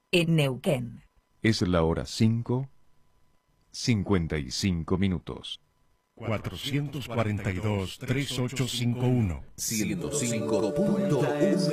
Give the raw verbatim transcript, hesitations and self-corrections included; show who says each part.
Speaker 1: en Neuquén.
Speaker 2: Es la hora cinco, cincuenta y cinco minutos.
Speaker 3: cuatrocientos cuarenta y dos, treinta y ocho cincuenta y uno.
Speaker 4: ciento cinco punto uno